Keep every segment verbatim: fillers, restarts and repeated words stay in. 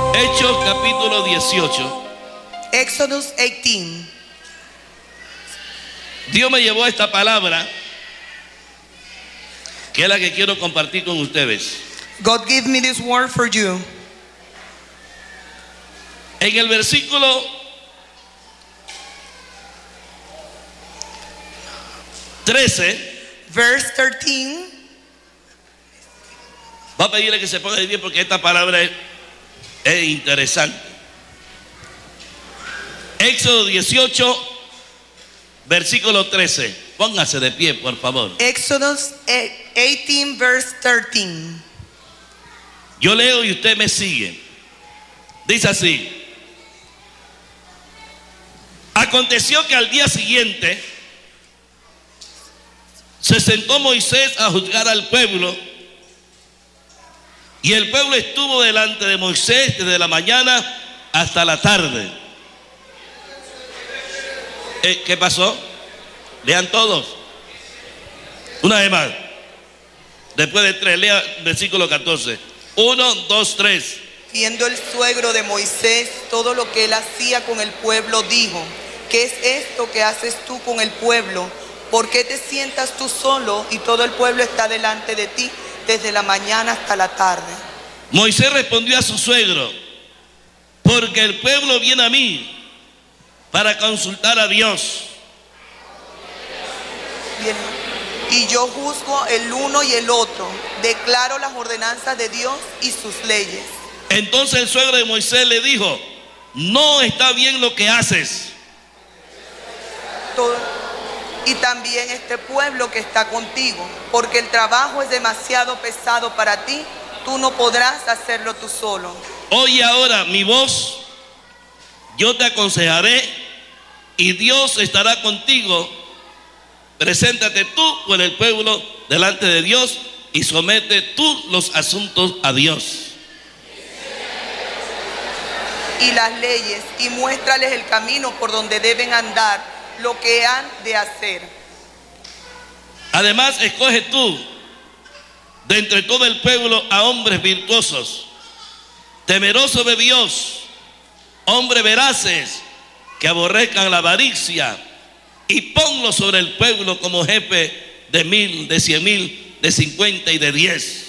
Hechos capítulo dieciocho. Exodus eighteen. Dios me llevó a esta palabra, que es la que quiero compartir con ustedes. God gave me this word for you. En el versículo trece, Verse thirteen. va a pedirle que se ponga de pie porque esta palabra es, es interesante. Éxodo dieciocho, versículo trece. Póngase de pie, por favor. Exodus eighteen, verse thirteen. Yo leo y usted me sigue. Dice así: aconteció que al día siguiente se sentó Moisés a juzgar al pueblo, y el pueblo estuvo delante de Moisés desde la mañana hasta la tarde. Eh, ¿Qué pasó? Lean todos. Una vez más. Después de tres, lea versículo catorce. Uno, dos, tres. Viendo el suegro de Moisés todo lo que él hacía con el pueblo, dijo: ¿qué es esto que haces tú con el pueblo? ¿Por qué te sientas tú solo y todo el pueblo está delante de ti desde la mañana hasta la tarde? Moisés respondió a su suegro: porque el pueblo viene a mí para consultar a Dios. Bien. Y yo juzgo el uno y el otro, declaro las ordenanzas de Dios y sus leyes. Entonces el suegro de Moisés le dijo: no está bien lo que haces. Todo, y también este pueblo que está contigo, porque el trabajo es demasiado pesado para ti, tú no podrás hacerlo tú solo. Oye ahora mi voz, yo te aconsejaré y Dios estará contigo. Preséntate tú con el pueblo delante de Dios y somete tú los asuntos a Dios. Y las leyes, y muéstrales el camino por donde deben andar, lo que han de hacer. Además, escoge tú de entre todo el pueblo a hombres virtuosos, temerosos de Dios, hombres veraces, que aborrezcan la avaricia, y ponlo sobre el pueblo como jefe de mil, de cien mil, de cincuenta y de diez.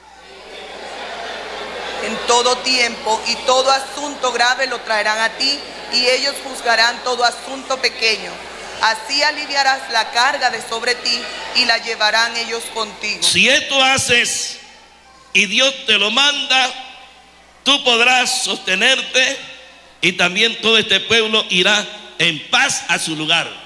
En todo tiempo y todo asunto grave lo traerán a ti, y ellos juzgarán todo asunto pequeño. Así aliviarás la carga de sobre ti y la llevarán ellos contigo. Si esto haces y Dios te lo manda, tú podrás sostenerte, y también todo este pueblo irá en paz a su lugar.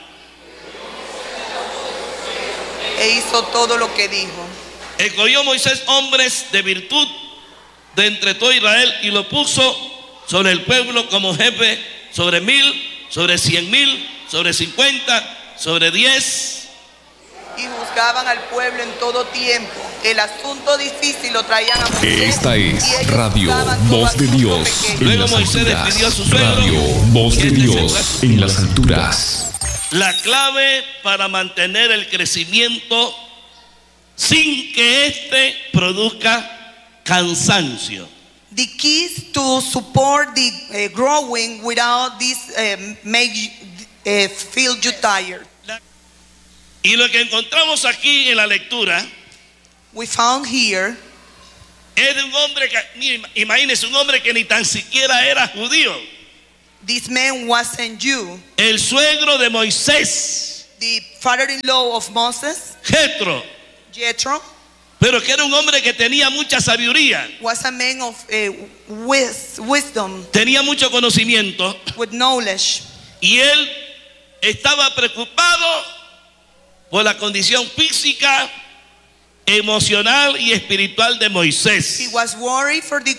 E hizo todo lo que dijo. Escogió Moisés hombres de virtud de entre todo Israel y lo puso sobre el pueblo como jefe sobre mil, sobre cien mil, sobre cincuenta, sobre diez. Y juzgaban al pueblo en todo tiempo. El asunto difícil lo traían a Moisés. Esta es Radio Voz de Dios en Luego las Moisés alturas. despidió a su suegro. Radio Voz de Dios en las alturas. La clave para mantener el crecimiento sin que éste produzca cansancio. The keys to support the uh, growing without this uh, make you, uh, feel you tired. Y lo que encontramos aquí en la lectura We found here es de un hombre que, mire, imagínese, un hombre que ni tan siquiera era judío. this man wasn't Jew. El suegro de Moisés, The father-in-law of Moses, Jetro, Jethro, pero que era un hombre que tenía mucha sabiduría, was a man of uh, wis- wisdom, tenía mucho conocimiento, with knowledge. y él estaba preocupado por la condición física, emocional y espiritual de He Moisés. was worried for the